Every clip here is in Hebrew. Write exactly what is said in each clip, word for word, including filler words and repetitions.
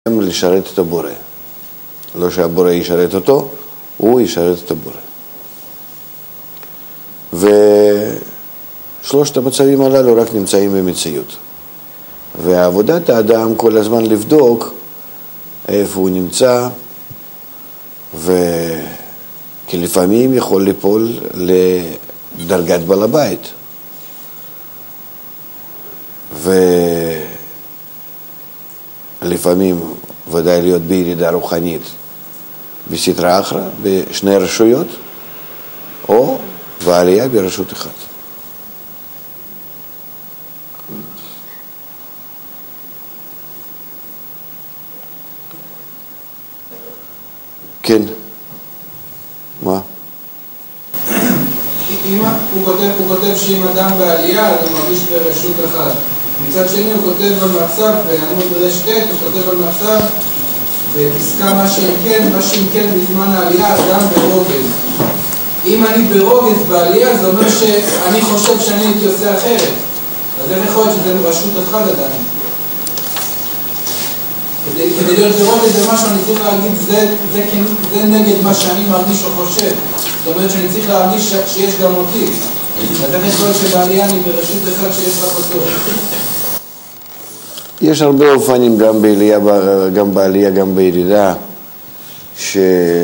לשרת את הבורא. לא שהבורא ישרת אותו, הוא ישרת את הבורא. ושלושת המצבים הללו רק נמצאים במציאות. ועבודת האדם כל הזמן לבדוק איפה הוא נמצא, וכי לפעמים יכול ליפול לדרגת בעל הבית. ולפעמים ודאי להיות בירידה רוחנית בסתרא אחרא, בשני רשויות, או בעלייה ברשות אחת. כן. מה? אם הוא כותב, הוא כותב שאם אדם בעלייה, אז הוא מרגיש ברשות אחת. מצד שני הוא כותב במצב, בעמוד רשת, הוא כותב במצב, בפסקה מה שאם כן, מה שאם כן בזמן העלייה, אדם ברוגז. אם אני ברוגז בעלייה, זה אומר שאני חושב שאני הייתי עושה אחרת. אז איך יכול להיות שזה רשות אחת עדיין? כדי, כדי להיות ברוגז זה משהו, אני צריך להגיד, זה, זה, זה נגד מה שאני מרגיש או חושב. זאת אומרת שאני צריך להרגיש שיש גם אותי. אז איך יכול להיות שבעלייה אני ברשות אחד שיש רק אותו? יש הרבה אופנים גם בעלייה, גם בעלייה, גם בירידה, ש...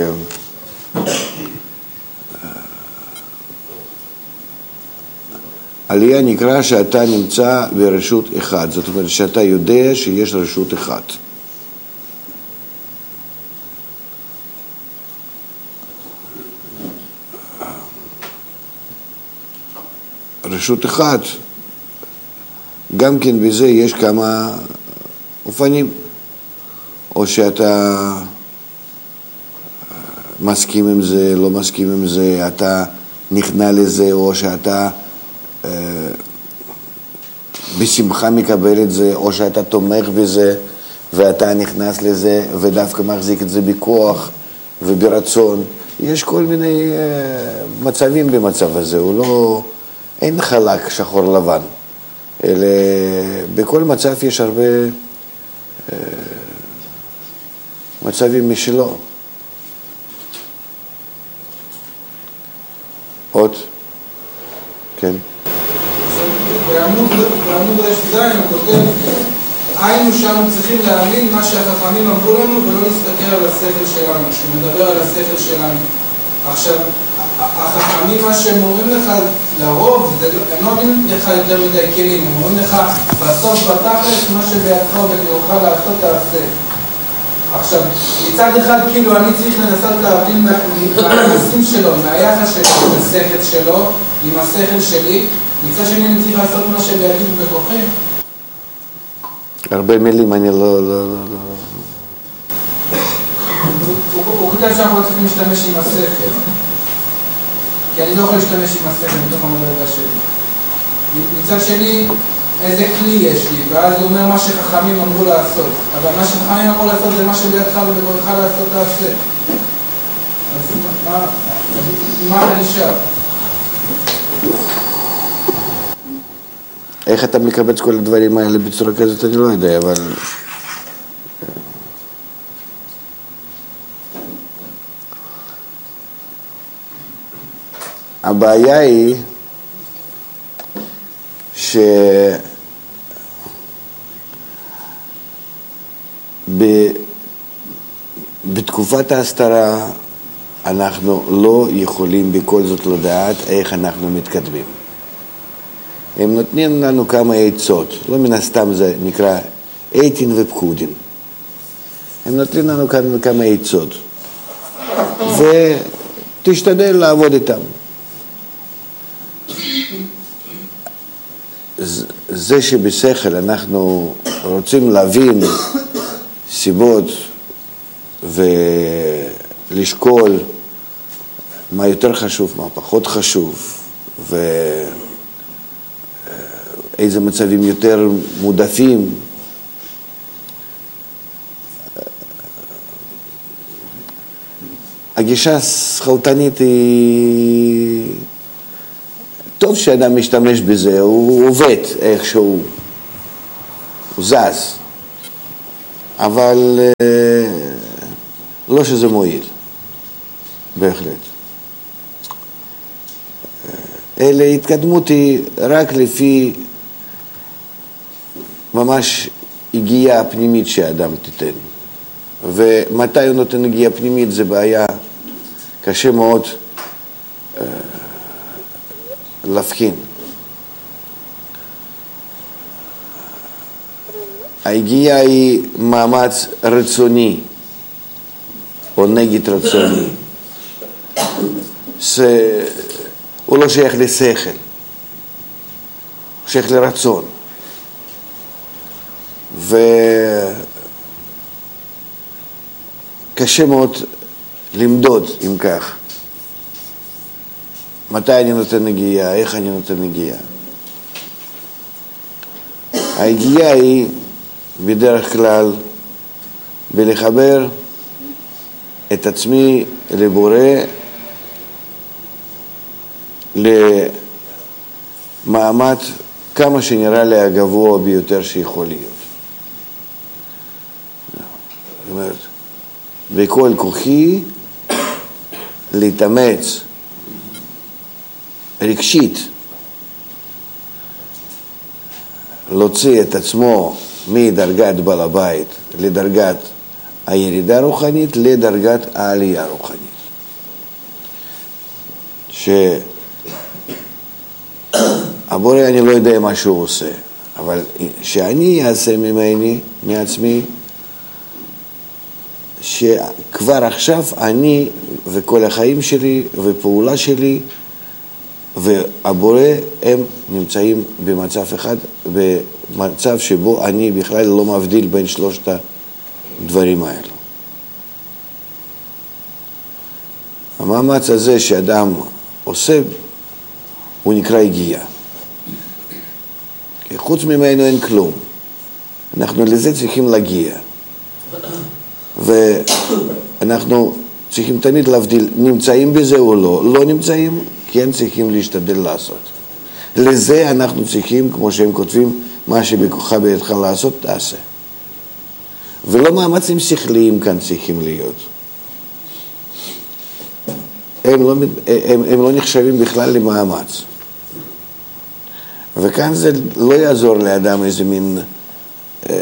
עלייה נקרא שאתה נמצא ברשות אחד, זאת אומרת שאתה יודע שיש רשות אחת. רשות אחת, גם כן בזה יש כמה אופנים, או שאתה מסכים עם זה, לא מסכים עם זה, אתה נכנע לזה, או שאתה אה, בשמחה מקבל את זה, או שאתה תומך בזה ואתה נכנס לזה ודווקא מחזיק את זה בכוח וברצון. יש כל מיני אה, מצבים במצב הזה, הוא לא, אין חלק שחור לבן, אלא בכל מצב יש הרבה אה, מצבים משלו. עוד? כן. בעמוד רשת זין הוא כותב, היינו שם צריכים להאמין מה שהחכמים אמרו לנו ולא להסתכל על השכל שלנו, שהוא מדבר על השכל שלנו. עכשיו, החכמים מה שהם אומרים לך לרוב, הם לא אומרים לך יותר מדי כלים, הם אומרים לך בסוף בתכלס מה שבידך ובכוחך לעשות תעשה. עכשיו, מצד אחד כאילו אני צריך לנסות להבין מהמעשים שלו, מהיחס שלו, מהשכל שלו, עם השכל שלי, מצד שני אני צריך לעשות מה שבידי ובכוחי. הרבה מילים אני לא... לא, לא, לא. הוא כותב שאנחנו צריכים להשתמש עם השכל. כי אני לא יכול להשתמש עם השכל בתוך המדרגה שלי. מצד שני, איזה כלי יש לי, ואז הוא אומר מה שחכמים אמרו לעשות. אבל מה שחכמים אמרו לעשות זה מה שבידך ובכוחך לעשות תעשה. אז מה, מה אתה נשאר? איך אתה מקבץ כל הדברים האלה בצורה כזאת, אני לא יודע, אבל... הבעיה היא ש... ב... בתקופת ההסתרה אנחנו לא יכולים בכל זאת לדעת איך אנחנו מתקדמים. הם נותנים לנו כמה עצות, לא מן הסתם זה נקרא עיתין ופקודין. הם נותנים לנו כמה, כמה עצות, ותשתדל לעבוד איתם. זה שבשכל אנחנו רוצים להבין סיבות ולשקול מה יותר חשוב, מה פחות חשוב, ואיזה מצבים יותר מודפים. הגישה השכלתנית היא... טוב שאדם משתמש בזה, הוא עובד איכשהו, הוא זז. אבל לא שזה מועיל, בהחלט. אלה התקדמות היא רק לפי ממש הגיעה הפנימית שהאדם תיתן. ומתי הוא נותן הגיעה פנימית זה בעיה קשה מאוד אה, להבחין. ההגיעה היא מאמץ רצוני או נגד רצוני. זה, הוא לא שייך לשכל, הוא שייך לרצון. וקשה מאוד למדוד אם כך. מתי אני נותן נגיעה, איך אני נותן נגיעה. ההגיעה היא בדרך כלל בלחבר את עצמי לבורא, למעמד כמה שנראה לי הגבוה ביותר שיכול להיות. זאת אומרת, בכל כוחי להתאמץ רגשית, להוציא את עצמו מדרגת בעל הבית לדרגת הירידה רוחנית לדרגת העלייה רוחנית. שהבורא אני לא יודע מה שהוא עושה, אבל שאני אעשה ממני, מעצמי, שכבר עכשיו אני וכל החיים שלי ופעולה שלי והבורא הם נמצאים במצב אחד, במצב שבו אני בכלל לא מבדיל בין שלושת הדברים האלו. המאמץ הזה שאדם עושה הוא נקרא הגיעה. כי חוץ ממנו אין כלום. אנחנו לזה צריכים להגיע. ואנחנו צריכים תמיד להבדיל, נמצאים בזה או לא, לא נמצאים, כן צריכים להשתדל לעשות. לזה אנחנו צריכים, כמו שהם כותבים, מה שבכוחך בידך לעשות, תעשה. ולא מאמצים שכליים כאן צריכים להיות. הם לא, הם, הם לא נחשבים בכלל למאמץ. וכאן זה לא יעזור לאדם איזה מין, אה,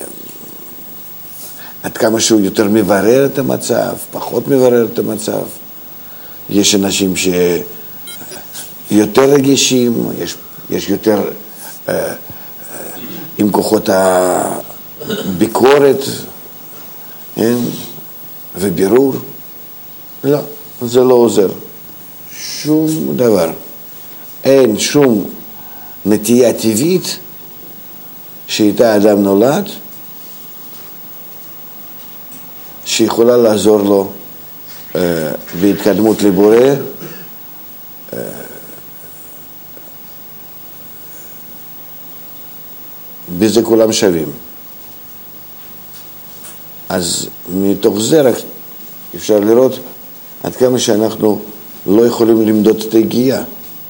עד כמה שהוא יותר מברר את המצב, פחות מברר את המצב. יש אנשים שיותר רגישים, יש, יש יותר אה, אה, עם כוחות הביקורת, כן? ובירור. לא, זה לא עוזר. שום דבר. אין שום נטייה טבעית שאיתה אדם נולד, שיכולה לעזור לו אה, בהתקדמות לבורא, אה, בזה כולם שווים. אז מתוך זה רק אפשר לראות עד כמה שאנחנו לא יכולים למדוד את ההגיעה.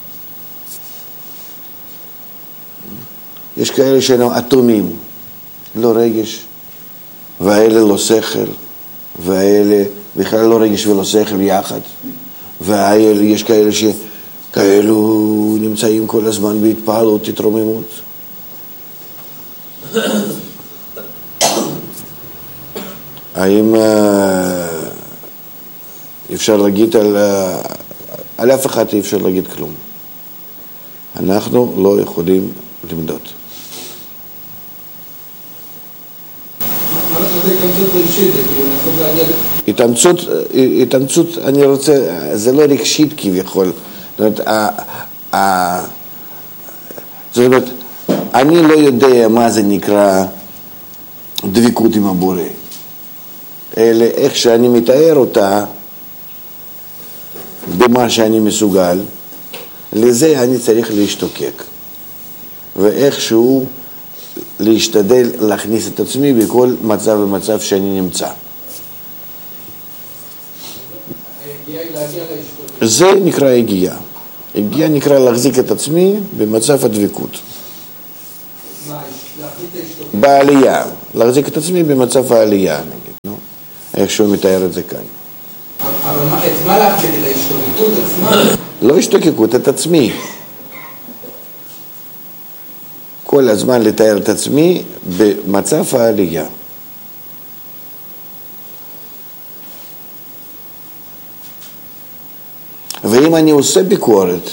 יש כאלה שאינם אטומים, לא רגש, והאלה לא שכל, והאלה בכלל לא רגש ולא שכל יחד, והאלה יש כאלה שכאלו נמצאים כל הזמן בהתפעלות, התרוממות. האם אפשר להגיד על, על אף אחד אי אפשר להגיד כלום. אנחנו לא יכולים למדוד. התאמצות, התאמצות, אני רוצה, זה לא רגשית כביכול. זאת אומרת, אני לא יודע מה זה נקרא דבקות עם הבורא. אלא איך שאני מתאר אותה, במה שאני מסוגל, לזה אני צריך להשתוקק. ואיכשהו להשתדל להכניס את עצמי בכל מצב ומצב שאני נמצא. זה נקרא הגיעה. הגיעה נקרא להחזיק את עצמי במצב הדבקות. מה, להחזיק את ההשתוקקות? בעלייה, להחזיק את עצמי במצב העלייה, נגיד, נו? איך שהוא מתאר את זה כאן. אבל מה, את מה להחזיק? את ההשתוקקות עצמה? לא השתוקקות, את עצמי. כל הזמן לתאר את עצמי במצב העלייה. ואם אני עושה ביקורת,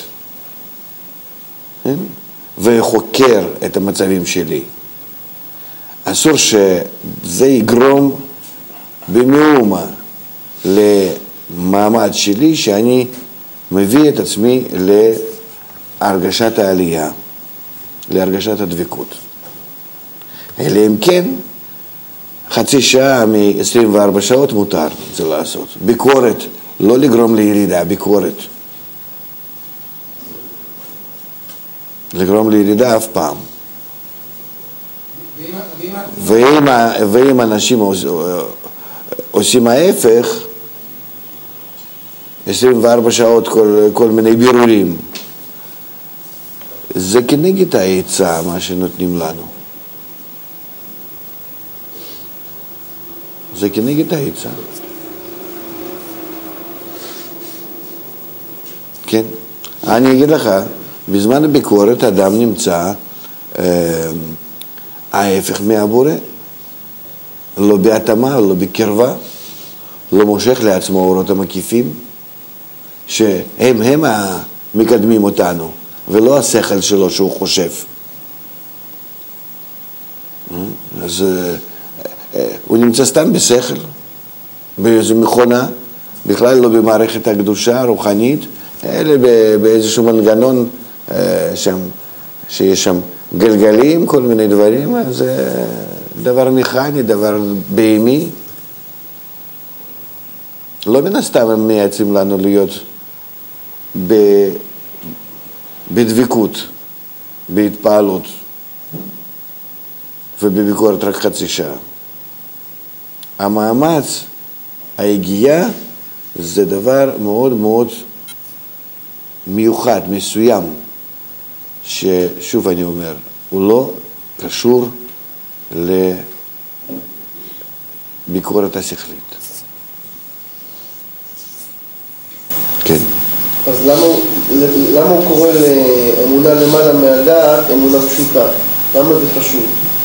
וחוקר את המצבים שלי, אסור שזה יגרום במאומה למעמד שלי שאני מביא את עצמי להרגשת העלייה, להרגשת הדבקות. אלא אם כן, חצי שעה מ-עשרים וארבע שעות מותר זה לעשות. ביקורת, לא לגרום לירידה, ביקורת. לגרום לירידה אף פעם. ואם, ואם אנשים עושים ההפך, עשרים וארבע שעות כל, כל מיני בירורים, זה כנגד העצה מה שנותנים לנו. זה כנגד העצה. כן. אני אגיד לך, בזמן הביקורת אדם נמצא אה, ההפך מהבורא, לא בהתאמה, לא בקרבה, לא מושך לעצמו אורות המקיפים, שהם הם המקדמים אותנו, ולא השכל שלו שהוא חושב. אז אה, אה, הוא נמצא סתם בשכל, באיזו מכונה, בכלל לא במערכת הקדושה הרוחנית, אלא באיזשהו מנגנון שם, שיש שם גלגלים, כל מיני דברים, זה דבר מכני, דבר בהמי. לא מן הסתם הם מייעצים לנו להיות ב... בדבקות, בהתפעלות ובביקורת רק חצי שעה. המאמץ, ההגיעה, זה דבר מאוד מאוד מיוחד, מסוים, ששוב אני אומר, הוא לא קשור לביקורת השכלית. כן. אז למה, למה הוא קורא לאמונה למעלה מהדעת אמונה פשוטה? למה זה פשוט?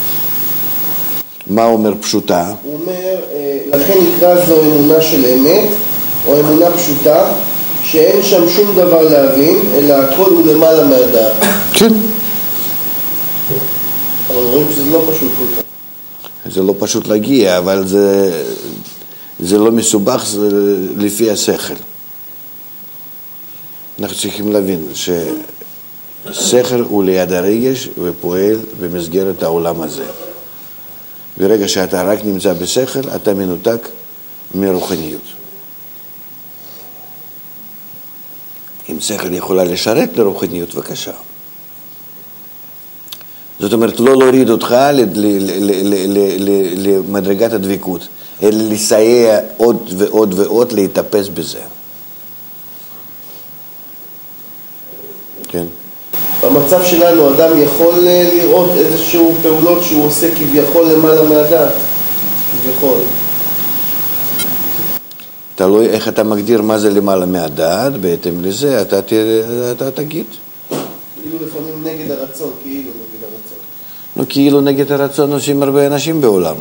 מה אומר פשוטה? הוא אומר, לכן נקרא זו אמונה של אמת, או אמונה פשוטה, שאין שם שום דבר להבין, אלא הכל הוא למעלה מהדעת. כן. אבל רואים שזה לא פשוט כל כך. זה לא פשוט להגיע, אבל זה, זה לא מסובך, זה לפי השכל. אנחנו צריכים להבין ששכל הוא ליד הרגש ופועל במסגרת העולם הזה. ברגע שאתה רק נמצא בשכל, אתה מנותק מרוחניות. אם שכל יכולה לשרת לרוחניות, בבקשה. זאת אומרת, לא להוריד אותך למדרגת הדבקות, אלא לסייע עוד ועוד ועוד להתאפס בזה. כן. במצב שלנו אדם יכול לראות איזשהו פעולות שהוא עושה כביכול למעלה מהדעת. כביכול. תלוי איך אתה מגדיר מה זה למעלה מהדעת, בהתאם לזה אתה, אתה תגיד. כאילו לפעמים נגד הרצון, כאילו נגד הרצון. נו, כאילו נגד הרצון עושים הרבה אנשים בעולם.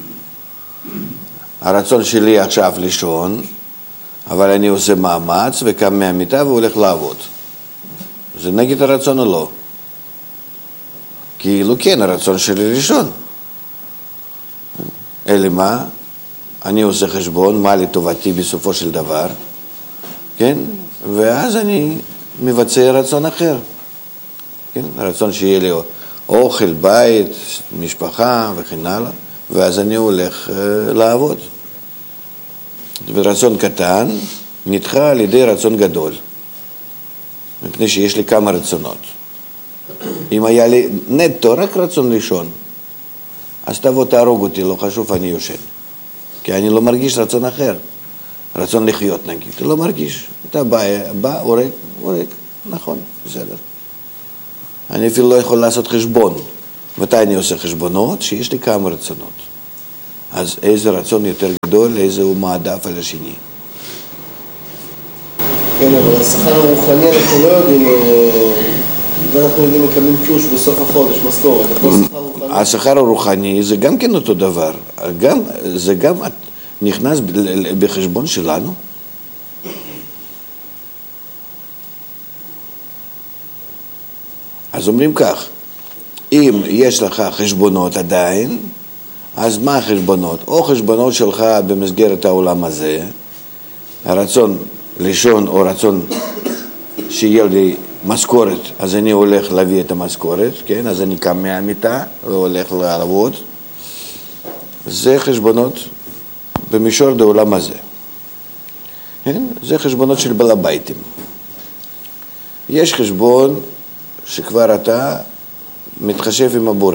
הרצון שלי עכשיו לישון, אבל אני עושה מאמץ וקם מהמיטה והולך לעבוד. זה נגד הרצון או לא? כאילו כן, הרצון שלי לישון. אלא מה? אני עושה חשבון, מה לטובתי בסופו של דבר, כן? ואז אני מבצע רצון אחר. כן? הרצון שיהיה לי אוכל, בית, משפחה וכן הלאה, ואז אני הולך uh, לעבוד. ורצון קטן נדחה על ידי רצון גדול. מפני שיש לי כמה רצונות. אם היה לי נטו רק רצון לישון, אז תבוא תהרוג אותי, לא חשוב, אני יושן. כי אני לא מרגיש רצון אחר. רצון לחיות נגיד, אתה לא מרגיש. אתה בא, בא, הורג, הורג. נכון, בסדר. אני אפילו לא יכול לעשות חשבון. מתי אני עושה חשבונות? שיש לי כמה רצונות. אז איזה רצון יותר גדול, איזה הוא מעדף על השני. כן, אבל השכר הרוחני אנחנו לא יודעים, ואנחנו יודעים מקבלים תלוש בסוף החודש, משכורת. השכר הרוחני זה גם כן אותו דבר. גם, זה גם נכנס בחשבון שלנו. אז אומרים כך, אם יש לך חשבונות עדיין, אז מה החשבונות? או חשבונות שלך במסגרת העולם הזה, הרצון לישון או רצון שיהיה לי משכורת, אז אני הולך להביא את המשכורת, כן? אז אני קם מהמיטה והולך לעבוד. זה חשבונות במישור העולם הזה. כן? זה חשבונות של בעל הביתים. יש חשבון שכבר אתה מתחשב עם הבורא.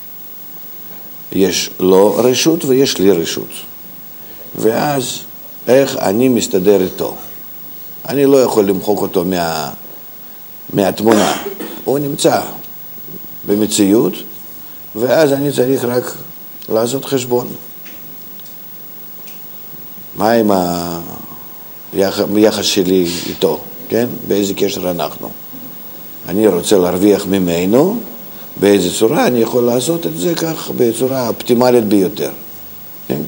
יש לו רשות ויש לי רשות. ואז איך אני מסתדר איתו? אני לא יכול למחוק אותו מה, מהתמונה. הוא נמצא במציאות, ואז אני צריך רק לעשות חשבון. מה עם היחס שלי איתו? כן? באיזה קשר אנחנו? אני רוצה להרוויח ממנו, באיזה צורה אני יכול לעשות את זה כך, בצורה האופטימלית ביותר. כן?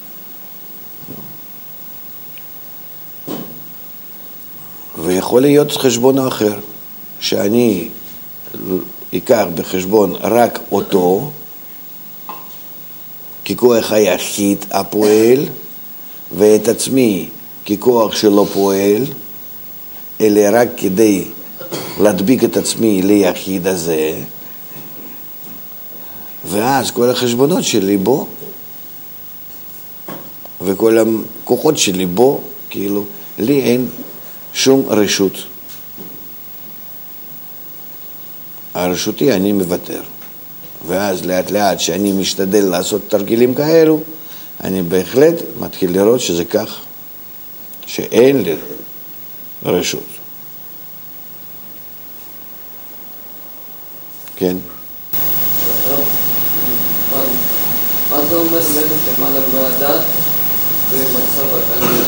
ויכול להיות חשבון אחר, שאני אקח בחשבון רק אותו, ככוח היחיד הפועל, ואת עצמי ככוח שלא פועל, אלא רק כדי להדביק את עצמי ליחיד הזה, ואז כל החשבונות שלי בו, וכל הכוחות שלי בו, כאילו, לי אין שום רשות. הרשותי אני מוותר. ואז לאט לאט שאני משתדל לעשות תרגילים כאלו, אני בהחלט מתחיל לראות שזה כך, שאין לי רשות. כן? מה זה אומר ללכת למעלה מהדת במצב הכללי?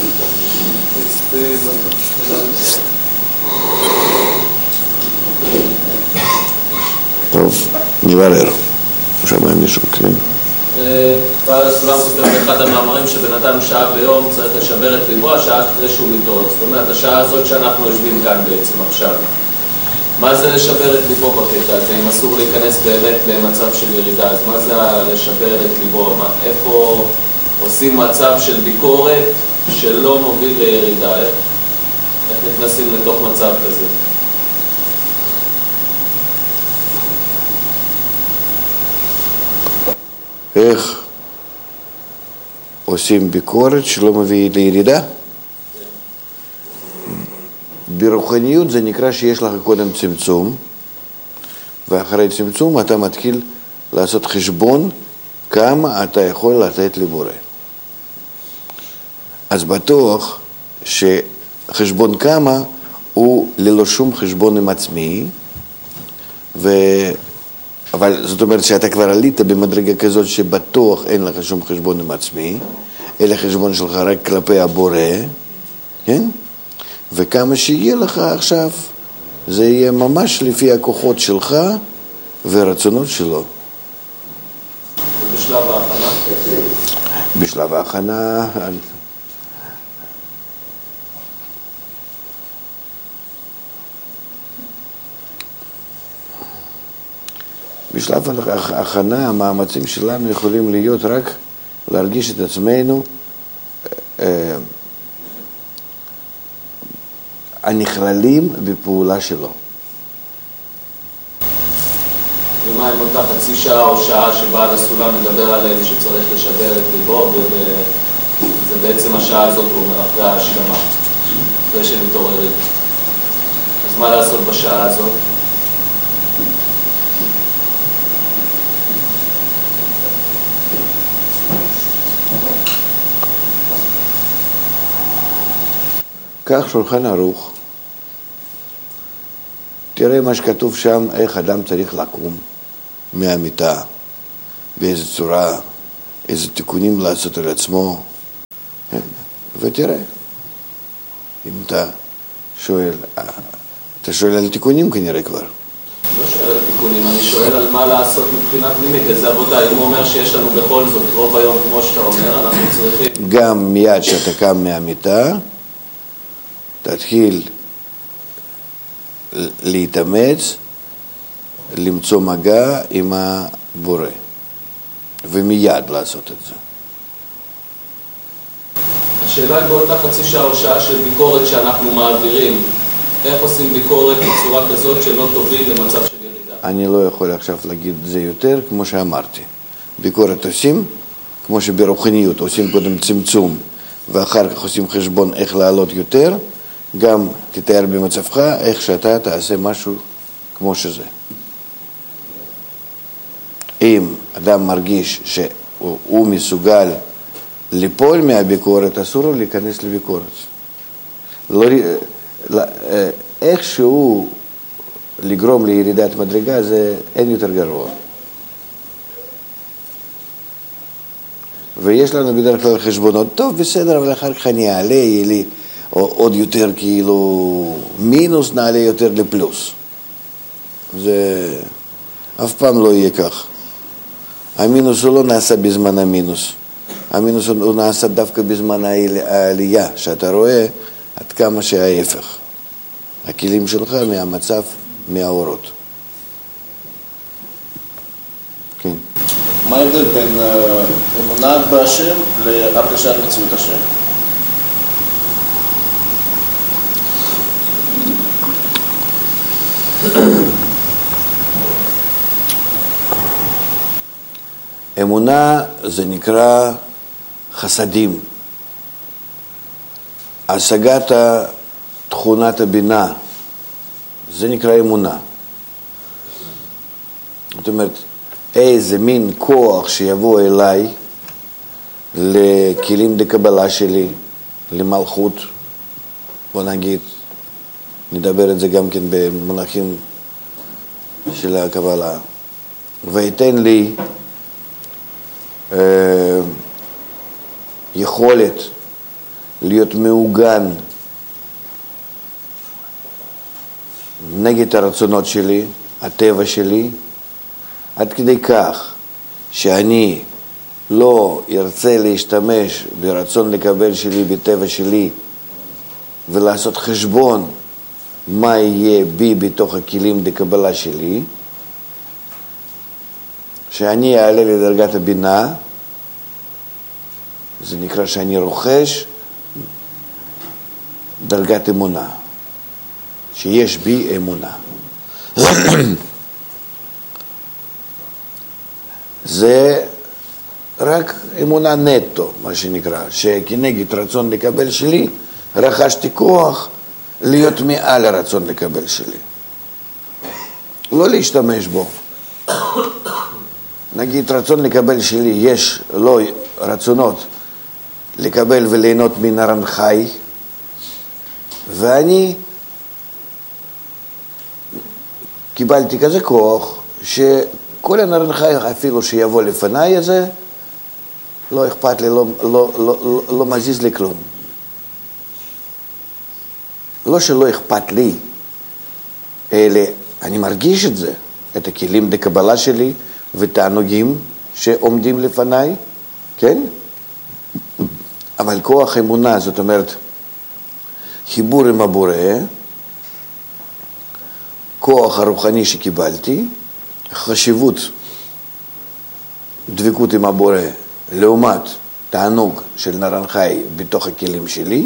טוב, נברר. שמע מישהו, כן. בעל הסולם כותב באחד המאמרים שבן אדם שעה ביום צריך לשבר את ליבו, השעה אחרי שהוא מתעורר. זאת אומרת, השעה הזאת שאנחנו יושבים כאן בעצם עכשיו. מה זה לשבר את ליבו בקטע הזה? אם אסור להיכנס באמת למצב של ירידה, אז מה זה לשבר את ליבו? מה, איפה עושים מצב של ביקורת שלא מוביל לירידה? איך, איך נכנסים לתוך מצב כזה? איך עושים ביקורת שלא מביא לירידה? ברוחניות זה נקרא שיש לך קודם צמצום, ואחרי צמצום אתה מתחיל לעשות חשבון כמה אתה יכול לתת לבורא. אז בטוח שחשבון כמה הוא ללא שום חשבון עם עצמי, ו... אבל זאת אומרת שאתה כבר עלית במדרגה כזאת שבטוח אין לך שום חשבון עם עצמי, אלא חשבון שלך רק כלפי הבורא, כן? וכמה שיהיה לך עכשיו, זה יהיה ממש לפי הכוחות שלך ורצונות שלו. בשלב ההכנה? בשלב ההכנה... בשלב ההכנה המאמצים שלנו יכולים להיות רק להרגיש את עצמנו אה, הנכללים בפעולה שלו. ומה עם אותה חצי שעה או שעה שבעל הסולם מדבר עליהם שצריך לשבר את ליבו, וזה בעצם השעה הזאת, הוא אומר, אחרי ההשלמה, אחרי שמתעוררים. אז מה לעשות בשעה הזאת? כך שולחן ערוך, תראה מה שכתוב שם, איך אדם צריך לקום. מהמיטה, באיזה צורה, איזה תיקונים לעשות על עצמו, ותראה, אם אתה שואל, אתה שואל על תיקונים כנראה כבר. לא שואל על תיקונים, אני שואל על מה לעשות מבחינה פנימית, איזה עבודה. אם הוא אומר שיש לנו בכל זאת רוב היום כמו שאתה אומר, אנחנו צריכים... גם מיד שאתה קם מהמיטה, תתחיל להתאמץ, למצוא מגע עם הבורא, ומיד לעשות את זה. השאלה היא באותה חצי שעה או שעה של ביקורת שאנחנו מעבירים, איך עושים ביקורת בצורה כזאת שלא תוביל למצב של ירידה? אני לא יכול עכשיו להגיד זה יותר, כמו שאמרתי. ביקורת עושים, כמו שברוחניות עושים קודם צמצום, ואחר כך עושים חשבון איך לעלות יותר, גם תתאר במצבך איך שאתה תעשה משהו כמו שזה. אם אדם מרגיש שהוא מסוגל ליפול מהביקורת, אסור לו להיכנס לביקורת. לא, איכשהו לגרום לירידת מדרגה, זה אין יותר גרוע. ויש לנו בדרך כלל חשבונות, טוב, בסדר, אבל אחר כך אני אעלה, יהיה לי עוד יותר כאילו מינוס, נעלה יותר לפלוס. זה אף פעם לא יהיה כך. המינוס הוא לא נעשה בזמן המינוס. המינוס הוא נעשה דווקא בזמן העלייה, שאתה רואה עד כמה שההפך. הכלים שלך מהמצב, מהאורות. כן. מה ההבדל בין אמונה בהשם להרגשת מציאות השם? אמונה זה נקרא חסדים. השגת תכונת הבינה, זה נקרא אמונה. זאת אומרת, איזה מין כוח שיבוא אליי לכלים דקבלה שלי, למלכות, בוא נגיד, נדבר את זה גם כן במונחים של הקבלה, ויתן לי אה, יכולת להיות מעוגן נגד הרצונות שלי, הטבע שלי, עד כדי כך שאני לא ארצה להשתמש ברצון לקבל שלי, בטבע שלי, ולעשות חשבון מה יהיה בי בתוך הכלים דקבלה שלי, שאני אעלה לדרגת הבינה, זה נקרא שאני רוכש דרגת אמונה, שיש בי אמונה. זה רק אמונה נטו, מה שנקרא, שכנגד רצון לקבל שלי, רכשתי כוח להיות מעל הרצון לקבל שלי. לא להשתמש בו. נגיד רצון לקבל שלי, יש לו רצונות לקבל וליהנות מנרן חי, ואני קיבלתי כזה כוח שכל הנרן חי אפילו שיבוא לפניי הזה, לא אכפת לי, לא, לא, לא, לא, לא מזיז לי כלום. לא שלא אכפת לי, אלא אני מרגיש את זה, את הכלים דקבלה שלי ותענוגים שעומדים לפניי, כן? אבל כוח אמונה, זאת אומרת, חיבור עם הבורא, כוח הרוחני שקיבלתי, חשיבות דבקות עם הבורא, לעומת תענוג של נרן חי בתוך הכלים שלי,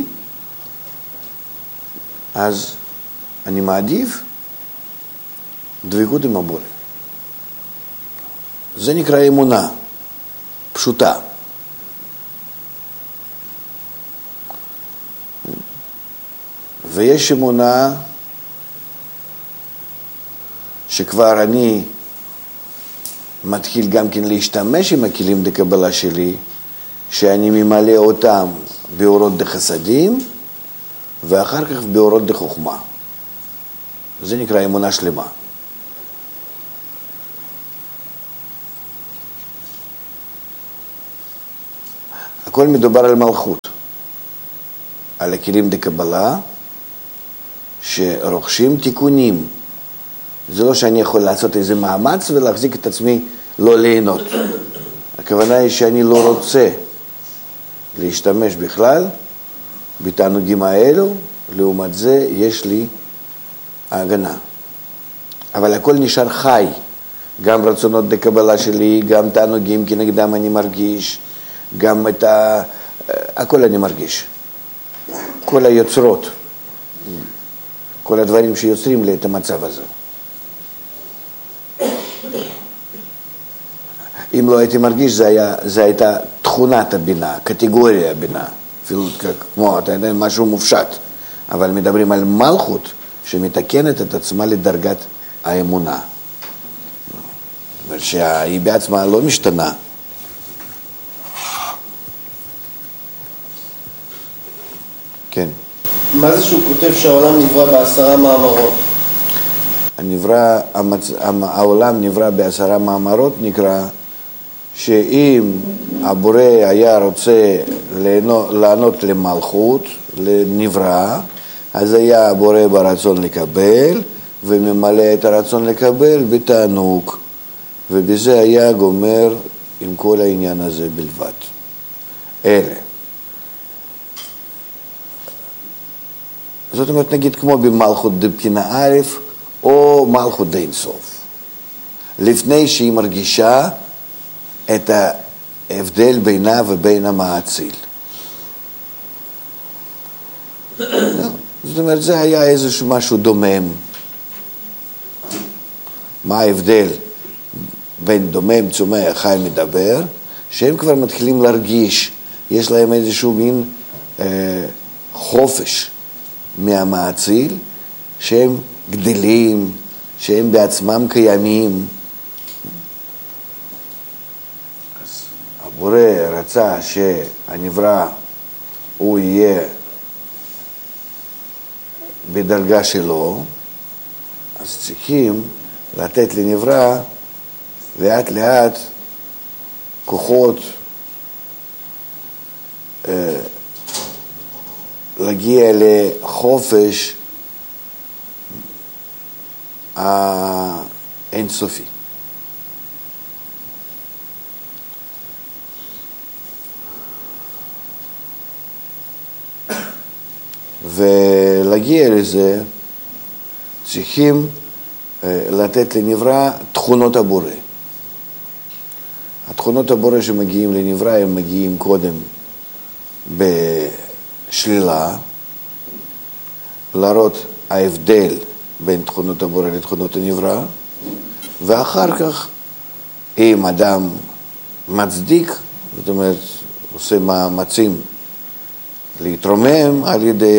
אז אני מעדיף דבקות עם הבורא. זה נקרא אמונה פשוטה. ויש אמונה שכבר אני מתחיל גם כן להשתמש עם הכלים דקבלה שלי, שאני ממלא אותם באורות דחסדים, ואחר כך באורות דחוכמה. זה נקרא אמונה שלמה. הכל מדובר על מלכות, על הכלים דקבלה, שרוכשים תיקונים. זה לא שאני יכול לעשות איזה מאמץ ולהחזיק את עצמי לא ליהנות. הכוונה היא שאני לא רוצה להשתמש בכלל בתענוגים האלו, לעומת זה יש לי ההגנה. אבל הכל נשאר חי, גם רצונות דקבלה שלי, גם תענוגים כנגדם אני מרגיש, גם את ה... הכל אני מרגיש. כל היוצרות, כל הדברים שיוצרים לי את המצב הזה. אם לא הייתי מרגיש, זה, היה, זה הייתה תכונת הבינה, קטגוריה הבינה, אפילו כמו, אתה יודע, משהו מופשט. אבל מדברים על מלכות שמתקנת את עצמה לדרגת האמונה. זאת אומרת שהיא בעצמה לא משתנה. כן. מה זה שהוא כותב שהעולם נברא בעשרה מאמרות? הנברא, המצ... העולם נברא בעשרה מאמרות, נקרא שאם הבורא היה רוצה לענות, לענות למלכות, לנברא, אז היה הבורא ברצון לקבל, וממלא את הרצון לקבל בתענוג, ובזה היה גומר עם כל העניין הזה בלבד. אלה. זאת אומרת, נגיד כמו במלכות דבחינה א', או מלכות דאין סוף. לפני שהיא מרגישה את ההבדל בינה ובין המאציל. זאת אומרת, זה היה איזשהו משהו דומם. מה ההבדל בין דומם, צומח, חי, מדבר? שהם כבר מתחילים להרגיש, יש להם איזשהו מין אה, חופש מהמאציל, שהם גדלים, שהם בעצמם קיימים. אז הבורא רצה שהנברא הוא יהיה בדרגה שלו, אז צריכים לתת לנברא לאט לאט כוחות אה, להגיע לחופש האינסופי. ולהגיע לזה צריכים לתת לנברא תכונות הבורא. התכונות הבורא שמגיעים לנברא הם מגיעים קודם בשלילה, להראות ההבדל בין תכונות הבורא לתכונות הנברא, ואחר כך אם אדם מצדיק, זאת אומרת עושה מאמצים להתרומם על ידי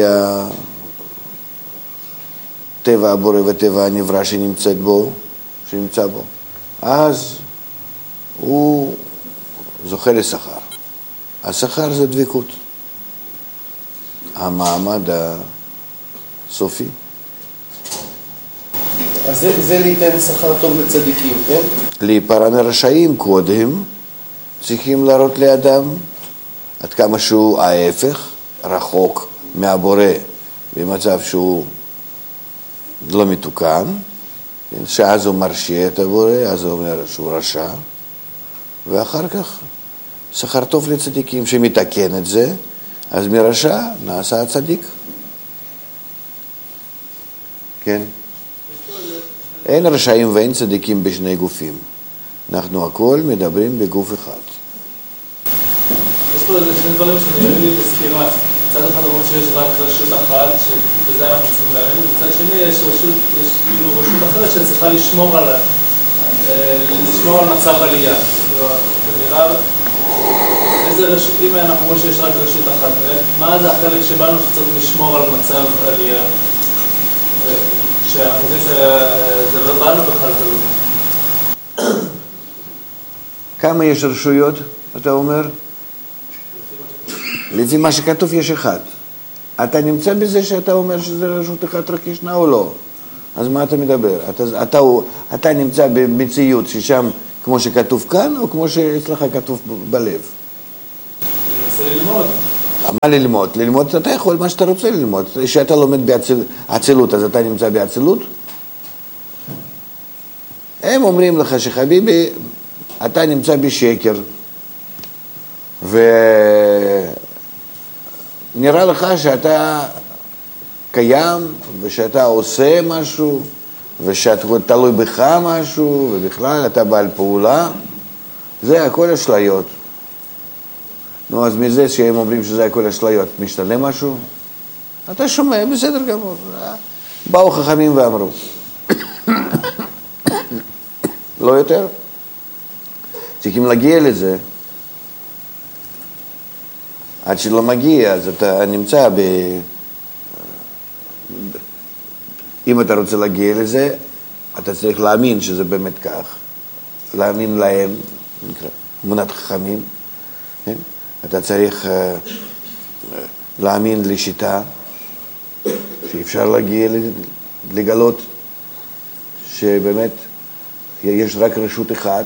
טבע הבורא וטבע הנברא שנמצאת בו, שנמצא בו, אז הוא זוכה לשכר. השכר זה דבקות, המעמד הסופי. אז זה, זה ליתן שכר טוב לצדיקים, כן? להיפרע מרשעים קודם צריכים להראות לאדם עד כמה שהוא ההפך, רחוק מהבורא, במצב שהוא לא מתוקן, שאז הוא מרשיע את הבורא, אז הוא אומר שהוא רשע, ואחר כך שכר טוב לצדיקים שמתקן את זה, אז מרשע נעשה הצדיק. כן? אין רשעים ואין צדיקים בשני גופים. אנחנו הכל מדברים בגוף אחד. יש פה שני דברים שנראים לי בסקירה. מצד אחד אומרים שיש רק רשות אחת, שבזה אנחנו צריכים להאמין, ובצד שני יש רשות, יש כאילו רשות אחרת שצריכה לשמור על, לשמור על מצב עלייה. זה נראה, איזה רשות, אם אנחנו אומרים שיש רק רשות אחת, מה זה החלק שבנו שצריך לשמור על מצב עלייה? שאנחנו יודעים שזה לא באנו בכלל תלוי. כמה יש רשויות, אתה אומר? לפי מה שכתוב יש אחד. אתה נמצא בזה שאתה אומר שזה רשות אחת רק ישנה או לא? אז מה אתה מדבר? אתה, אתה, אתה נמצא במציאות ששם כמו שכתוב כאן, או כמו שאצלך כתוב בלב? אני רוצה ללמוד. מה ללמוד? ללמוד אתה יכול מה שאתה רוצה ללמוד. כשאתה לומד באצילות, אז אתה נמצא באצילות? הם אומרים לך שחביבי, אתה נמצא בשקר, ונראה לך שאתה קיים, ושאתה עושה משהו, ושאתה תלוי בך משהו, ובכלל אתה בעל פעולה, זה הכל אשליות. נו, אז מזה שהם אומרים שזה הכל אשליות, משתנה משהו? אתה שומע, בסדר גמור. באו חכמים ואמרו. לא יותר? צריכים להגיע לזה. עד שלא מגיע, אז אתה נמצא ב... אם אתה רוצה להגיע לזה, אתה צריך להאמין שזה באמת כך. להאמין להם, נקרא, אמונת חכמים. כן? אתה צריך uh, להאמין לשיטה, שאפשר להגיע לגלות שבאמת יש רק רשות אחת,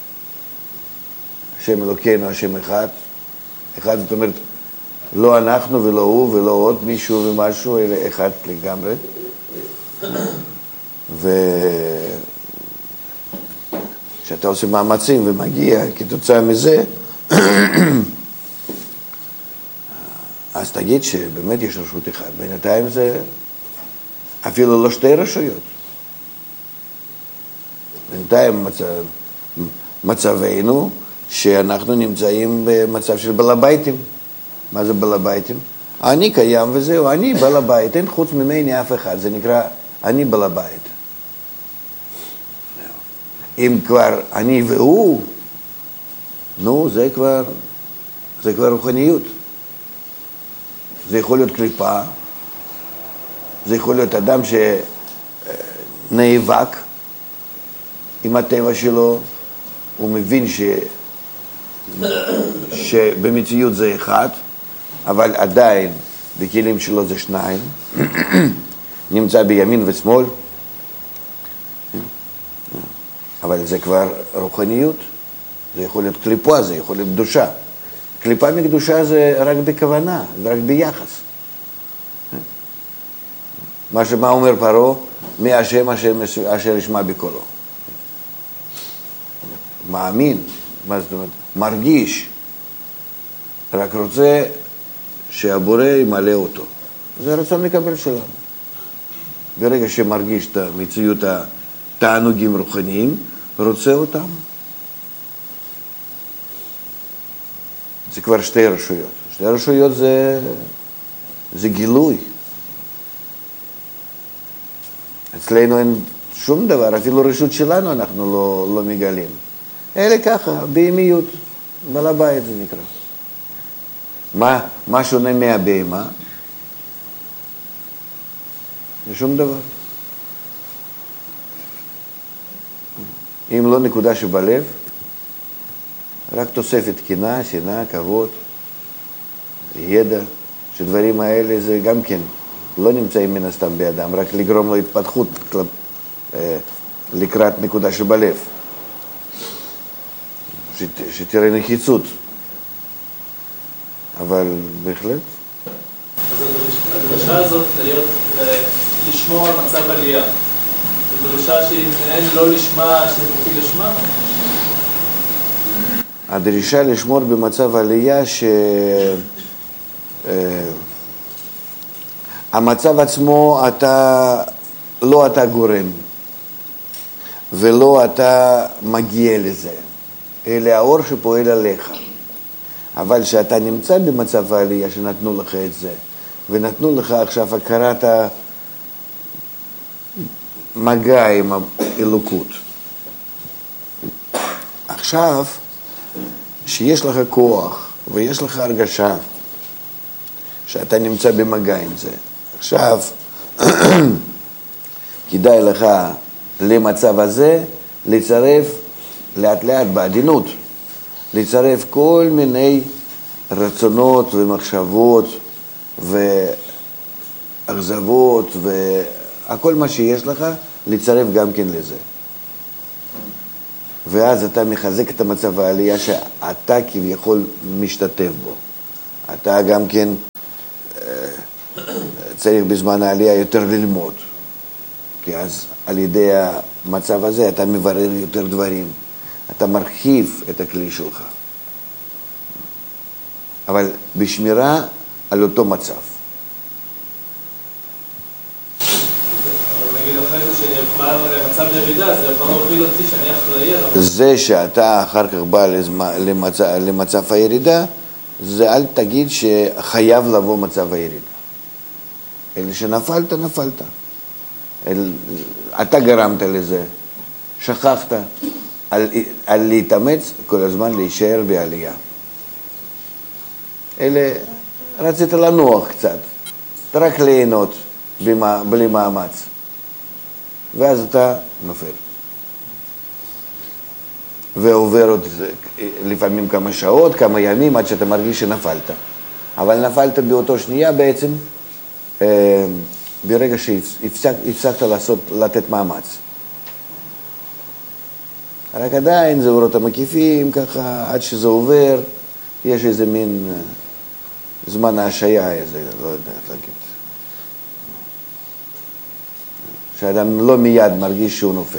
השם אלוקינו, השם אחד. אחד זאת אומרת, לא אנחנו ולא הוא ולא עוד מישהו ומשהו, אלא אחד לגמרי. וכשאתה עושה מאמצים ומגיע כתוצאה מזה, אז תגיד שבאמת יש רשות אחת. בינתיים זה אפילו לא שתי רשויות. בינתיים מצב, מצבנו שאנחנו נמצאים במצב של בעל ביתים. מה זה בעל ביתים? אני קיים וזהו, אני בעל הבית, אין חוץ ממני אף אחד, זה נקרא אני בעל הבית. אם כבר אני והוא, נו, זה כבר, זה כבר רוחניות. זה יכול להיות קליפה, זה יכול להיות אדם שנאבק עם הטבע שלו, הוא מבין ש... שבמציאות זה אחד, אבל עדיין בכלים שלו זה שניים, נמצא בימין ושמאל, אבל זה כבר רוחניות, זה יכול להיות קליפה, זה יכול להיות קדושה. קליפה מקדושה זה רק בכוונה, זה רק ביחס. מה שמה אומר פרעה? מי השם אשר ישמע בקולו. מאמין, מה זאת אומרת? מרגיש, רק רוצה שהבורא ימלא אותו. זה רצון לקבל שלנו. ברגע שמרגיש את המציאות התענוגים רוחניים, רוצה אותם. זה כבר שתי רשויות. שתי רשויות זה, זה גילוי. אצלנו אין שום דבר, אפילו רשות שלנו אנחנו לא, לא מגלים. אלא ככה, בהמיות, בעל הבית זה נקרא. מה, מה שונה מהבהמה? זה שום דבר. אם לא נקודה שבלב, רק תוספת תקינה, שינה, כבוד, ידע, שדברים האלה זה גם כן לא נמצאים מן הסתם באדם, רק לגרום לו התפתחות לקראת נקודה שבלב. שת, שתראה נחיצות. אבל בהחלט. אז הדרישה הזאת להיות, לשמור על מצב עלייה. זו דרישה שהיא אין לא לשמה, שמופיע לשמה? הדרישה לשמור במצב עלייה ש... המצב עצמו אתה, לא אתה גורם, ולא אתה מגיע לזה, אלא האור שפועל עליך. אבל שאתה נמצא במצב העלייה שנתנו לך את זה, ונתנו לך עכשיו הכרת המגע עם האלוקות. עכשיו, שיש לך כוח ויש לך הרגשה שאתה נמצא במגע עם זה. עכשיו, כדאי לך למצב הזה לצרף לאט לאט בעדינות, לצרף כל מיני רצונות ומחשבות ואכזבות והכל מה שיש לך, לצרף גם כן לזה. ואז אתה מחזק את המצב העלייה שאתה כביכול משתתף בו. אתה גם כן צריך בזמן העלייה יותר ללמוד, כי אז על ידי המצב הזה אתה מברר יותר דברים, אתה מרחיב את הכלי שלך, אבל בשמירה על אותו מצב. אבל נגיד אחרי זה שאני אבחר למצב ירידה, זה יכול להוביל אותי שאני אחראי עליו. זה שאתה אחר כך בא למצב, למצב הירידה, זה אל תגיד שחייב לבוא מצב הירידה. אלא שנפלת, נפלת. אל, אתה גרמת לזה, שכחת על, על להתאמץ כל הזמן להישאר בעלייה. אלה, רצית לנוח קצת, רק ליהנות במה, בלי מאמץ. ואז אתה נופל. ועובר עוד לפעמים כמה שעות, כמה ימים, עד שאתה מרגיש שנפלת. אבל נפלת באותו שנייה בעצם, ברגע שהפסקת לעשות, לתת מאמץ. רק עדיין זה אורות המקיפים, ככה, עד שזה עובר, יש איזה מין זמן ההשעיה, איזה, לא יודע איך להגיד. שאדם לא מיד מרגיש שהוא נופל.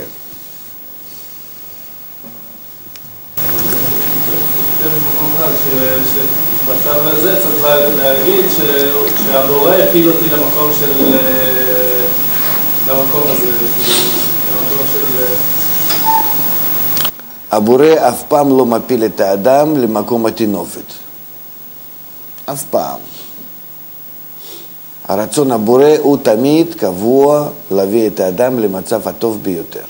שבמצב הזה צריך להגיד שהבורא הפיל אותי למקום של... למקום הזה, למקום של... הבורא אף פעם לא מפיל את האדם למקום התינופת. אף פעם. הרצון הבורא הוא תמיד קבוע להביא את האדם למצב הטוב ביותר.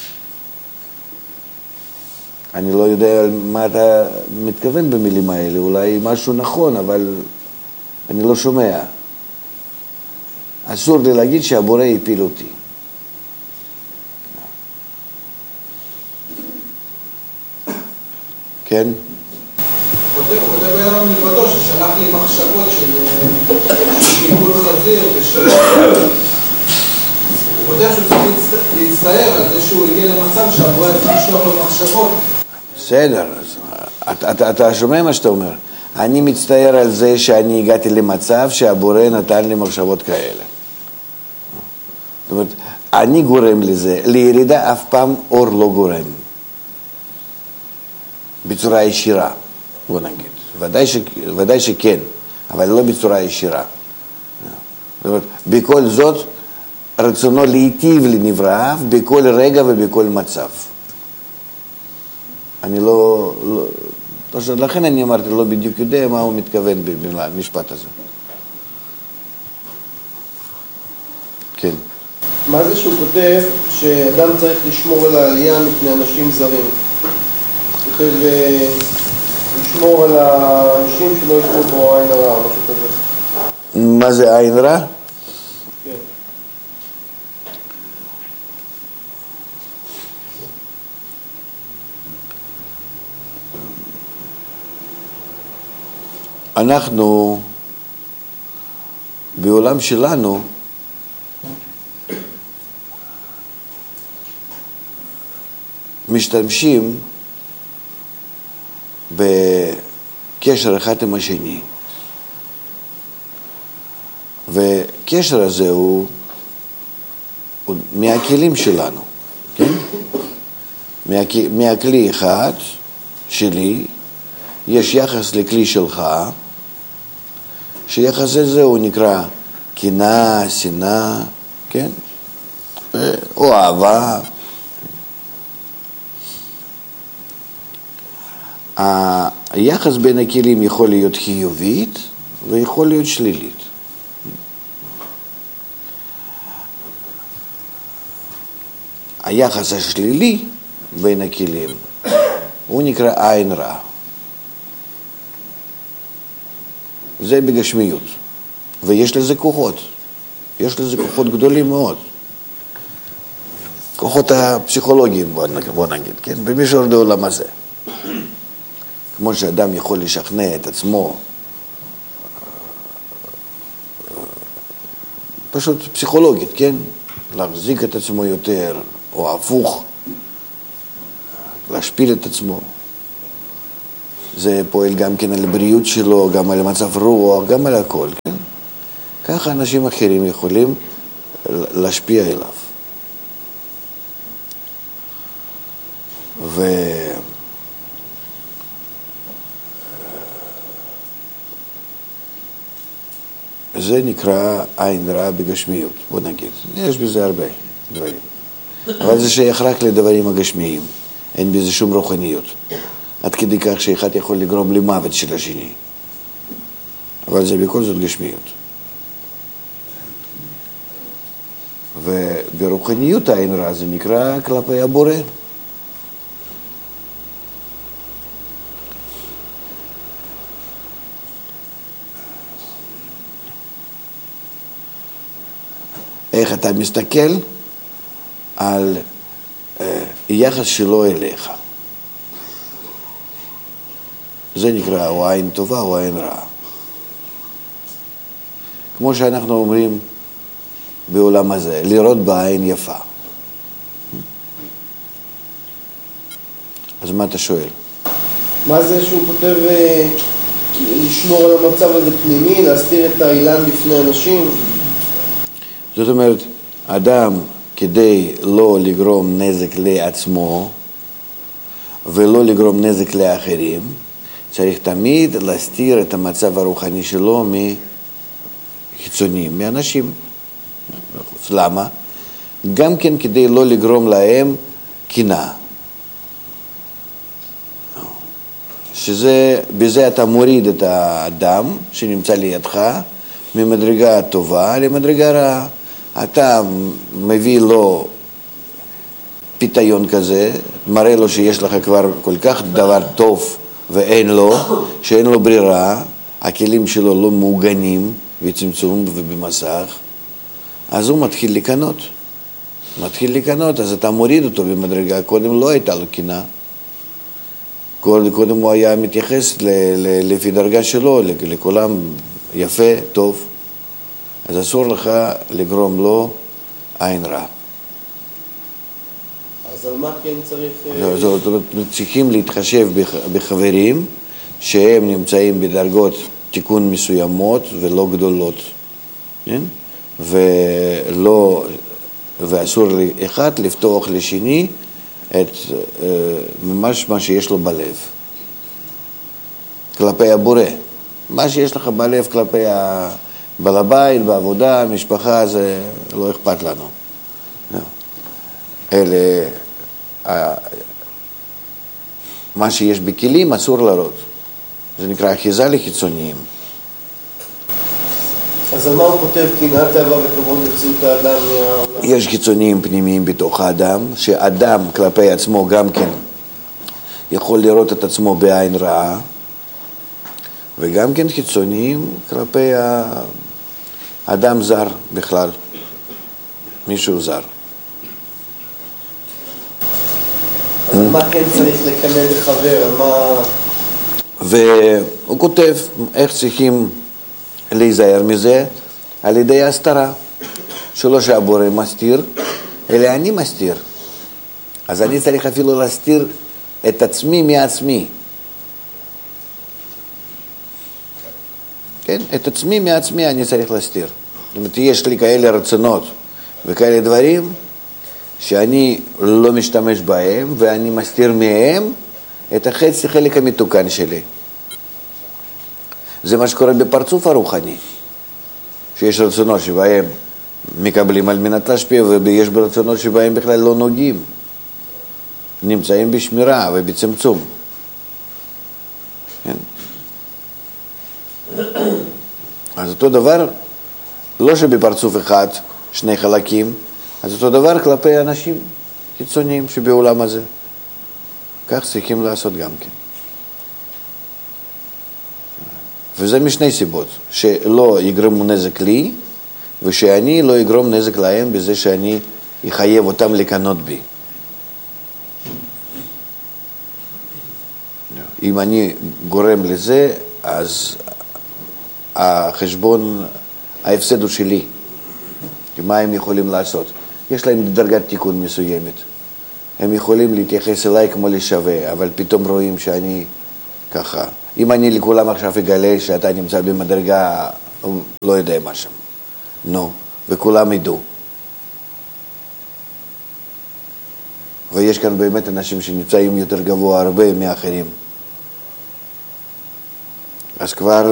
אני לא יודע מה אתה מתכוון במילים האלה, אולי משהו נכון, אבל אני לא שומע. אסור לי להגיד שהבורא הפיל אותי. כן? הוא כותב בעיניו מלבדו ששלח לי מחשבות של גידול חזיר ושל... הוא כותב שהוא צריך להצטער על זה שהוא הגיע למצב שהבורא יכול לשלוח לו מחשבות. בסדר, אתה, אתה, אתה שומע מה שאתה אומר. אני מצטער על זה שאני הגעתי למצב שהבורא נתן לי מחשבות כאלה. זאת אומרת, אני גורם לזה, לירידה אף פעם אור לא גורם. בצורה ישירה, בוא נגיד. ודאי, ש, ודאי שכן, אבל לא בצורה ישירה. זאת אומרת, בכל זאת, רצונו להיטיב לנבראיו בכל רגע ובכל מצב. אני לא, לא, לכן אני אמרתי, לא בדיוק יודע מה הוא מתכוון במשפט הזה. כן. מה זה שהוא כותב שאדם צריך לשמור על העלייה מפני אנשים זרים? הוא כותב לשמור על האנשים שלא ישמור בו עין הרע, משהו כזה. מה זה עין רע? כן. אנחנו בעולם שלנו משתמשים בקשר אחד עם השני, וקשר הזה הוא, הוא מהכלים שלנו, כן? מהכ... מהכלי אחד שלי יש יחס לכלי שלך, שיחס הזה הוא נקרא קנאה, שנאה, כן? או אהבה. היחס בין הכלים יכול להיות חיובית ויכול להיות שלילית. היחס השלילי בין הכלים הוא נקרא עין רע. זה בגשמיות, ויש לזה כוחות, יש לזה כוחות גדולים מאוד, כוחות הפסיכולוגיים, בוא נגיד, כן? במישור העולם הזה. כמו שאדם יכול לשכנע את עצמו, פשוט פסיכולוגית, כן? להחזיק את עצמו יותר, או הפוך, להשפיל את עצמו. זה פועל גם כן על הבריאות שלו, גם על מצב רוח, גם על הכל, כן? ככה אנשים אחרים יכולים להשפיע אליו. ו... זה נקרא עין רע בגשמיות, בוא נגיד. יש בזה הרבה דברים. אבל זה שייך רק לדברים הגשמיים. אין בזה שום רוחניות. עד כדי כך שאחד יכול לגרום למוות של השני. אבל זה בכל זאת גשמיות. וברוחניות העין רע זה נקרא כלפי הבורא. איך אתה מסתכל על אה, יחס שלו אליך. זה נקרא או עין טובה או עין רעה. כמו שאנחנו אומרים בעולם הזה, לראות בעין יפה. אז מה אתה שואל? מה זה שהוא כותב אה, לשמור על המצב הזה פנימי, להסתיר את האילן בפני אנשים? זאת אומרת, אדם כדי לא לגרום נזק לעצמו ולא לגרום נזק לאחרים, צריך תמיד להסתיר את המצב הרוחני שלו מחיצוניים, מאנשים. למה? גם כן כדי לא לגרום להם קנאה. שזה, בזה אתה מוריד את האדם שנמצא לידך ממדרגה טובה למדרגה רעה. אתה מביא לו פיתיון כזה, מראה לו שיש לך כבר כל כך דבר טוב ואין לו, שאין לו ברירה, הכלים שלו לא מעוגנים בצמצום ובמסך, אז הוא מתחיל לקנות. מתחיל לקנות, אז אתה מוריד אותו במדרגה. קודם לא הייתה לו קנאה. קודם הוא היה מתייחס לפי דרגה שלו, לכולם יפה, טוב. אז אסור לך לגרום לו עין רע. אז על מה כן צריך... זאת אומרת, צריכים להתחשב בחברים שהם נמצאים בדרגות תיקון מסוימות ולא גדולות. כן? ולא, ואסור לאחד לפתוח לשני את ממש מה שיש לו בלב. כלפי הבורא. מה שיש לך בלב כלפי ה... בעל הבית, בעבודה, משפחה, זה לא אכפת לנו. אלה, מה שיש בכלים אסור לראות. זה נקרא אחיזה לחיצוניים. אז על מה הוא כותב קנאת תאווה וכבוד יחזות האדם? יש חיצוניים פנימיים בתוך האדם, שאדם כלפי עצמו גם כן יכול לראות את עצמו בעין רעה, וגם כן חיצוניים כלפי האדם זר בכלל, מישהו זר. אז מה כן צריך לקנא לחבר? על מה... והוא כותב איך צריכים להיזהר מזה, על ידי ההסתרה, שלא שהבורא מסתיר, אלא אני מסתיר. אז אני צריך אפילו להסתיר את עצמי מעצמי. כן? את עצמי מעצמי אני צריך להסתיר. זאת אומרת, יש לי כאלה רצונות וכאלה דברים שאני לא משתמש בהם, ואני מסתיר מהם את החצי חלק המתוקן שלי. זה מה שקורה בפרצוף הרוחני, שיש רצונות שבהם מקבלים על מנת להשפיע, ויש ברצונות שבהם בכלל לא נוגעים, נמצאים בשמירה ובצמצום. כן? אז אותו דבר, לא שבפרצוף אחד שני חלקים, אז אותו דבר כלפי אנשים חיצוניים שבעולם הזה. כך צריכים לעשות גם כן. וזה משני סיבות, שלא יגרמו נזק לי, ושאני לא יגרום נזק להם בזה שאני אחייב אותם לקנות בי. אם אני גורם לזה, אז החשבון, ההפסד הוא שלי. מה הם יכולים לעשות? יש להם דרגת תיקון מסוימת. הם יכולים להתייחס אליי כמו לשווה, אבל פתאום רואים שאני ככה. אם אני לכולם עכשיו אגלה שאתה נמצא במדרגה, לא יודע מה שם. נו, וכולם ידעו. ויש כאן באמת אנשים שנמצאים יותר גבוה הרבה מאחרים. אז כבר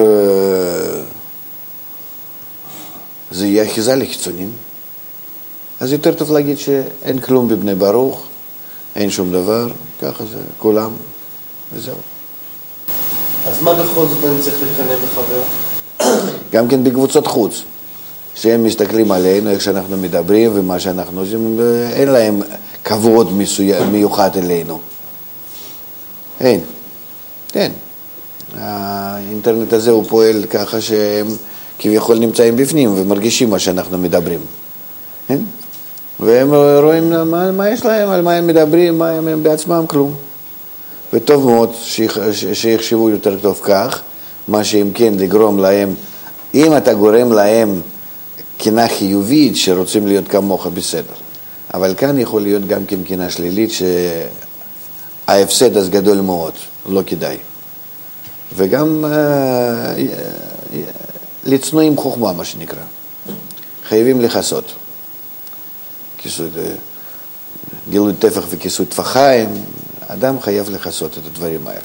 זה יהיה אחיזה לחיצונים. אז יותר טוב להגיד שאין כלום בבני ברוך, אין שום דבר, ככה זה, כולם, וזהו. אז מה בכל זאת אני צריך לקנא בחבר? גם כן בקבוצות חוץ, שהם מסתכלים עלינו, איך שאנחנו מדברים ומה שאנחנו עושים, אין להם כבוד מיוחד אלינו. אין, אין. האינטרנט הזה הוא פועל ככה שהם כביכול נמצאים בפנים ומרגישים מה שאנחנו מדברים. אין? והם רואים מה, מה יש להם, על מה הם מדברים, מה הם, הם בעצמם כלום. וטוב מאוד שיחשבו יותר טוב כך, מה שאם כן לגרום להם, אם אתה גורם להם קינה חיובית שרוצים להיות כמוך בסדר. אבל כאן יכול להיות גם כן קינה שלילית שההפסד אז גדול מאוד, לא כדאי. וגם אה, לצנועים חוכמה, מה שנקרא. חייבים לחסות. כיסוי, גילוי טפח וכיסוי טפחיים, אדם חייב לחסות את הדברים האלה.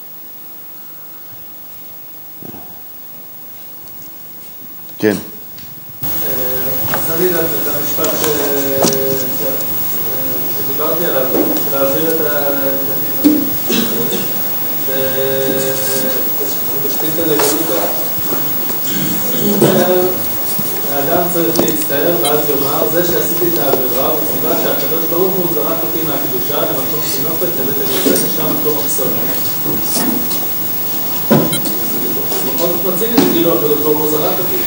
כן. מצאתי את המשפט שדיברתי עליו, להעביר את התשתית לגלותה. האדם צריך להצטער ואז יאמר, זה שעשיתי את העבירה, וסיבה שהקדוש ברוך הוא זרק אותי מהקדושה למקום סינופת, לבית הקדושה, ששם מקום מחסון. בכל זאת מציג את זה, כאילו הקדוש ברוך הוא זרק אותי.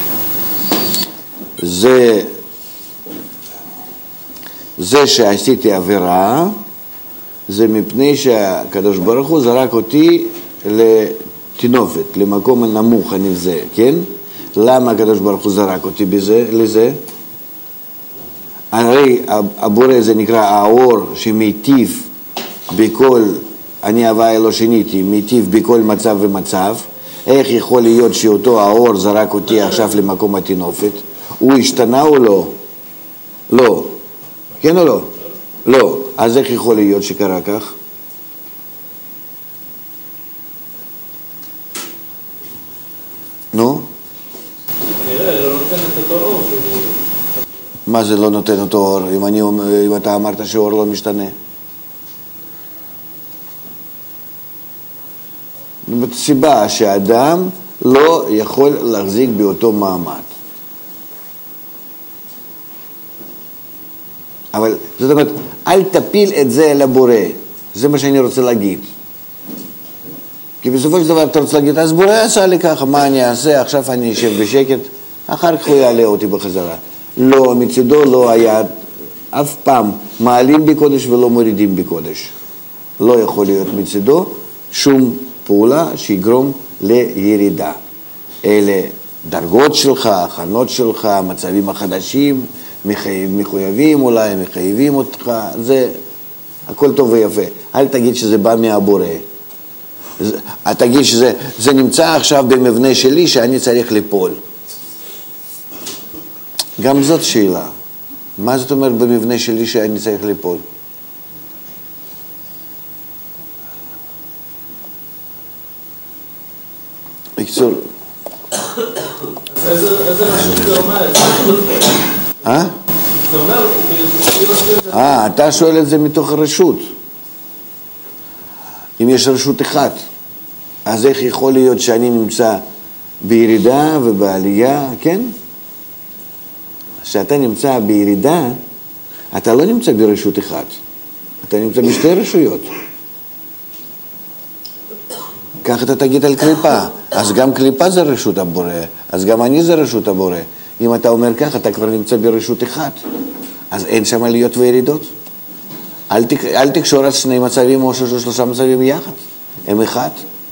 זה, זה שעשיתי עבירה, זה מפני שהקדוש ברוך הוא זרק אותי לתינופת, למקום הנמוך הנבזה, כן? למה הקדוש ברוך הוא זרק אותי בזה, לזה? הרי הבורא זה נקרא האור שמיטיב בכל, אני הוויה לא שיניתי, מיטיב בכל מצב ומצב. איך יכול להיות שאותו האור זרק אותי עכשיו למקום התינופת? הוא השתנה או לא? לא. כן או לא? לא. אז איך יכול להיות שקרה כך? נו? מה זה לא נותן אותו אור? אם, אני, אם אתה אמרת שאור לא משתנה. סיבה שאדם לא יכול להחזיק באותו מעמד. אבל זאת אומרת, אל תפיל את זה לבורא. זה מה שאני רוצה להגיד. כי בסופו של דבר אתה רוצה להגיד, אז בורא עשה לי ככה, מה אני אעשה? עכשיו אני אשב בשקט, אחר כך הוא יעלה אותי בחזרה. לא, מצידו לא היה אף פעם מעלים בקודש ולא מורידים בקודש. לא יכול להיות מצידו שום פעולה שיגרום לירידה. אלה דרגות שלך, הכנות שלך, מצבים החדשים, מחויבים אולי, מחייבים אותך, זה הכל טוב ויפה. אל תגיד שזה בא מהבורא. תגיד שזה זה נמצא עכשיו במבנה שלי שאני צריך ליפול. גם זאת שאלה. מה זאת אומרת במבנה שלי שאני צריך ליפול? בקצור. איזה רשות זה אומר? אה? זה אומר... אה, אתה שואל את זה מתוך הרשות. אם יש רשות אחת, אז איך יכול להיות שאני נמצא בירידה ובעלייה, כן? כשאתה נמצא בירידה, אתה לא נמצא ברשות אחת, אתה נמצא בשתי רשויות. כך אתה תגיד על קליפה, אז גם קליפה זה רשות הבורא, אז גם אני זה רשות הבורא. אם אתה אומר כך, אתה כבר נמצא ברשות אחת, אז אין שם עליות וירידות. אל, תק... אל תקשור על שני מצבים או שלושה מצבים יחד, הם אחד.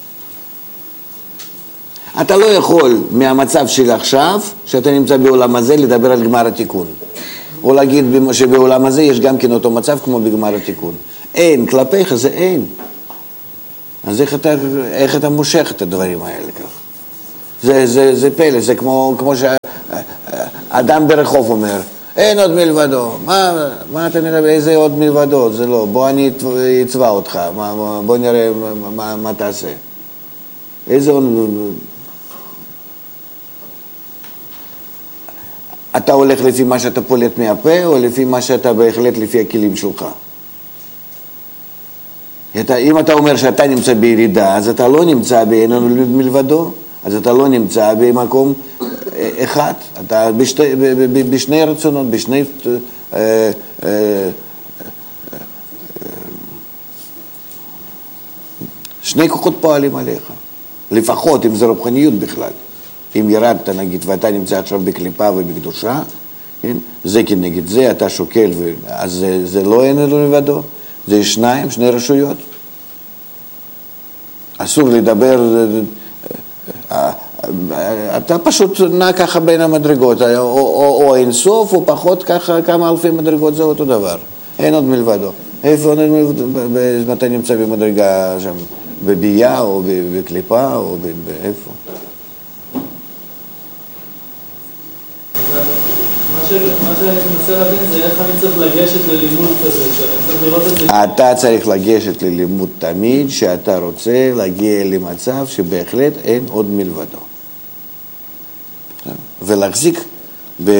אתה לא יכול מהמצב של עכשיו, שאתה נמצא בעולם הזה, לדבר על גמר התיקון. או להגיד שבעולם הזה יש גם כן אותו מצב כמו בגמר התיקון. אין, כלפיך זה אין. אז איך אתה, איך אתה מושך את הדברים האלה כך? זה, זה, זה פלא, זה כמו, כמו שאדם ברחוב אומר, אין עוד מלבדו, מה, מה אתה מדבר, איזה עוד מלבדו? זה לא, בוא אני אצבע אותך, מה, בוא נראה מה, מה, מה תעשה. איזה עוד... אתה הולך לפי מה שאתה פולט מהפה, או לפי מה שאתה בהחלט לפי הכלים שלך? אתה, אם אתה אומר שאתה נמצא בירידה, אז אתה לא נמצא באין עוד מלבדו, אז אתה לא נמצא במקום אחד, אתה בשתי, בשני רצונות, בשני... אה, אה, שני כוחות פועלים עליך, לפחות אם זה רוחניות בכלל. אם ירדת נגיד ואתה נמצא עכשיו בקליפה ובקדושה, כן? זה כנגד זה, אתה שוקל, ו... אז זה, זה לא אין אלו לבדו, זה שניים, שני רשויות. אסור לדבר, אתה פשוט נע ככה בין המדרגות, או, או, או אין סוף, או פחות ככה כמה אלפי מדרגות, זה אותו דבר. אין עוד מלבדו. איפה אתה נמצא במדרגה שם? בבייה או בקליפה או באיפה? מה שאני מנסה להבין זה איך אני צריך לגשת ללימוד כזה, שאני צריך לראות את זה. אתה צריך לגשת ללימוד תמיד שאתה רוצה להגיע למצב שבהחלט אין עוד מלבדו. ולהחזיק ב...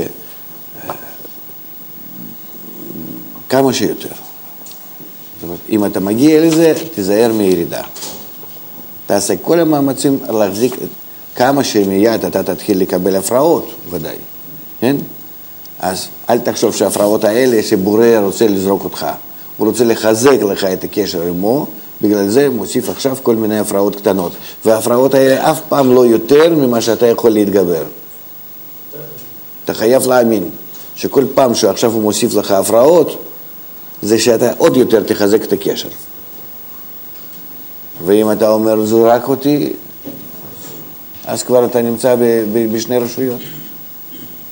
כמה שיותר. זאת אומרת, אם אתה מגיע לזה, תזהר מירידה. תעשה כל המאמצים להחזיק כמה שמיד אתה תתחיל לקבל הפרעות, ודאי. כן? אז אל תחשוב שההפרעות האלה שבורא רוצה לזרוק אותך. הוא רוצה לחזק לך את הקשר עמו, בגלל זה מוסיף עכשיו כל מיני הפרעות קטנות. וההפרעות האלה אף פעם לא יותר ממה שאתה יכול להתגבר. אתה חייב להאמין שכל פעם שעכשיו הוא מוסיף לך הפרעות, זה שאתה עוד יותר תחזק את הקשר. ואם אתה אומר זורק אותי, אז כבר אתה נמצא ב- ב- בשני רשויות.